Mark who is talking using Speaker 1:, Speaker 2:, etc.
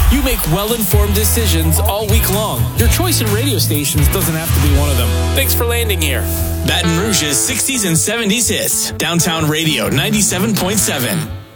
Speaker 1: You make well-informed decisions all week long. Your choice in radio stations doesn't have to be one of them. Thanks for landing here.
Speaker 2: Baton Rouge's 60s and 70s hits. Downtown Radio 97.7.